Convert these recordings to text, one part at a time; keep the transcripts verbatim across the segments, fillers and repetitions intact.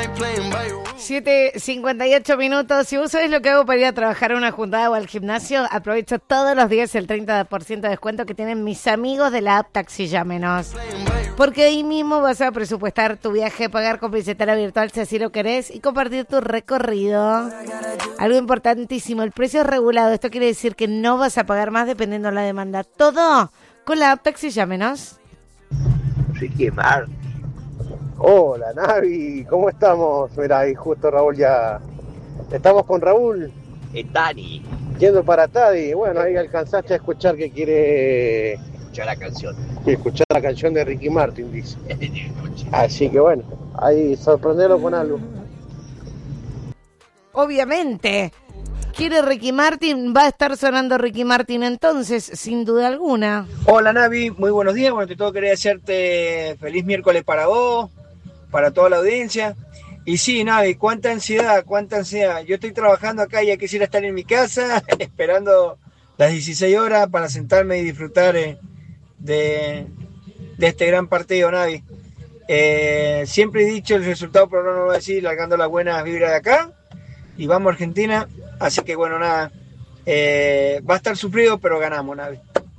siete cincuenta y ocho minutos. Si vos sabés lo que hago para ir a trabajar a una juntada o al gimnasio, aprovecho todos los días el treinta por ciento de descuento que tienen mis amigos de la app Taxi Llámenos. Porque ahí mismo vas a presupuestar tu viaje, pagar con billetera virtual si así lo querés y compartir tu recorrido. Algo importantísimo, el precio es regulado. Esto quiere decir que no vas a pagar más dependiendo de la demanda. Todo con la app Taxi Llámenos. Ricky Martin. Hola Navi, ¿cómo estamos? Mira, ahí justo Raúl ya... Estamos con Raúl. Tani. Yendo para Tadi. Bueno, ahí alcanzaste a escuchar que quiere... Escuchar la canción. Escuchar la canción de Ricky Martin, dice. Así que bueno, ahí sorprenderlo con algo. Obviamente. ¿Quiere Ricky Martin? Va a estar sonando Ricky Martin entonces, sin duda alguna. Hola Navi, muy buenos días. Bueno, te todo quería hacerte feliz miércoles para vos, para toda la audiencia. Y sí, Navi, cuánta ansiedad, cuánta ansiedad. Yo estoy trabajando acá y ya quisiera estar en mi casa, esperando las dieciséis horas para sentarme y disfrutar eh, de, de este gran partido, Navi. Eh, siempre he dicho el resultado, pero no lo voy a decir, largando las buenas vibras de acá. Y vamos a Argentina. Así que bueno, nada, eh, va a estar sufrido, pero ganamos, Navi.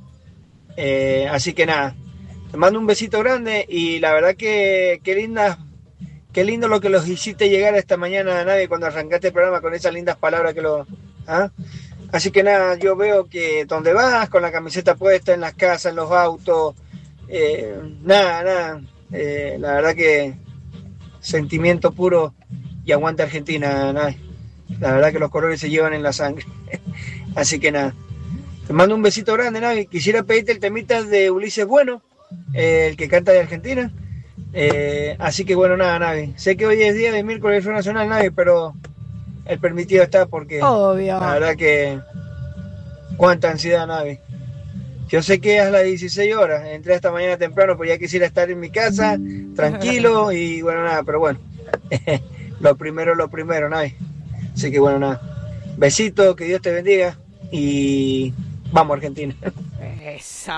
Eh, así que nada, te mando un besito grande y la verdad que qué linda, qué lindo lo que los hiciste llegar esta mañana, Navi, cuando arrancaste el programa con esas lindas palabras que lo... ¿ah? Así que nada, yo veo que donde vas, con la camiseta puesta, en las casas, en los autos, eh, nada, nada, eh, la verdad que sentimiento puro y aguante Argentina, Navi. La verdad que los colores se llevan en la sangre. Así que nada. Te mando un besito grande, Navi. Quisiera pedirte el temita de Ulises Bueno, eh, el que canta de Argentina. Eh, así que bueno, nada, Navi. Sé que hoy es día de miércoles nacional, Navi, pero el permitido está porque... Obvio. La verdad que... Cuánta ansiedad, Navi. Yo sé que es a las dieciséis horas. Entré esta mañana temprano, pero ya quisiera estar en mi casa, tranquilo y bueno, nada, pero bueno. Lo primero, lo primero, Navi. Así que bueno, nada. Besito, que Dios te bendiga y vamos Argentina. Eso.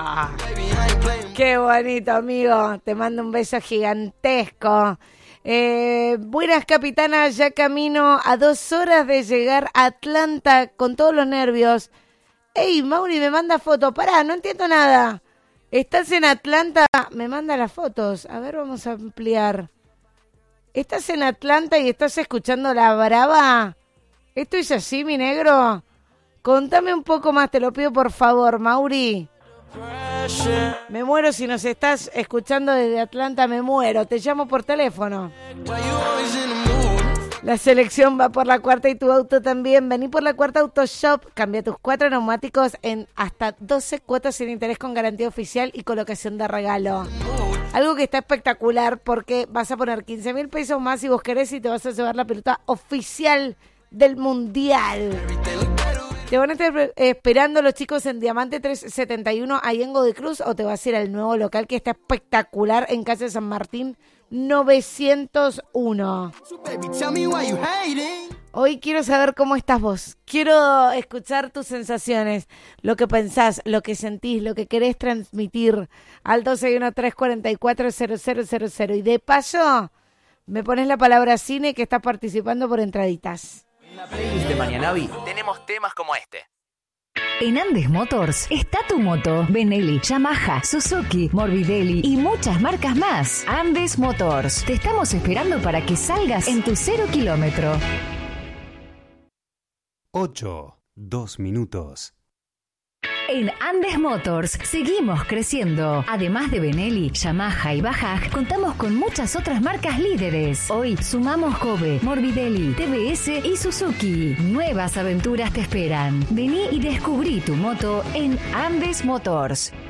Qué bonito, amigo. Te mando un beso gigantesco. Eh, buenas, capitana. Ya camino a dos horas de llegar a Atlanta con todos los nervios. Ey, Mauri me manda fotos. Pará, no entiendo nada. ¿Estás en Atlanta? Me manda las fotos. A ver, vamos a ampliar. ¿Estás en Atlanta y estás escuchando La Brava? ¿Esto es así, mi negro? Contame un poco más, te lo pido por favor, Mauri. Me muero si nos estás escuchando desde Atlanta, me muero. Te llamo por teléfono. La selección va por la cuarta y tu auto también. Vení por la cuarta Auto Shop. Cambia tus cuatro neumáticos en hasta doce cuotas sin interés con garantía oficial y colocación de regalo. Algo que está espectacular porque vas a poner quince mil pesos más si vos querés y te vas a llevar la pelota oficial del Mundial. ¿Te van a estar esperando los chicos en Diamante trescientos setenta y uno ahí en Godoy Cruz o te vas a ir al nuevo local que está espectacular en calle San Martín novecientos uno? Hoy quiero saber cómo estás vos. Quiero escuchar tus sensaciones, lo que pensás, lo que sentís, lo que querés transmitir al dos seis uno tres cuatro cuatro cero cero cero cero. Y de paso, me pones la palabra cine que estás participando por entraditas. En la playlist de Mañanavi tenemos temas como este. En Andes Motors está tu moto, Benelli, Yamaha, Suzuki, Morbidelli y muchas marcas más. Andes Motors, te estamos esperando para que salgas en tu cero kilómetro. ocho, dos minutos. En Andes Motors seguimos creciendo. Además de Benelli, Yamaha y Bajaj, contamos con muchas otras marcas líderes. Hoy sumamos Kobe, Morbidelli, T V S y Suzuki. Nuevas aventuras te esperan. Vení y descubrí tu moto en Andes Motors.